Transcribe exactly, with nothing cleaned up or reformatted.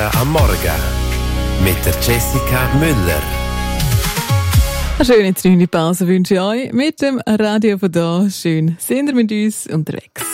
Jessica am Morgen mit der Jessica Müller. Eine schöne drei Pause wünsche ich euch mit dem Radio von da. Schön, sind ihr mit uns unterwegs.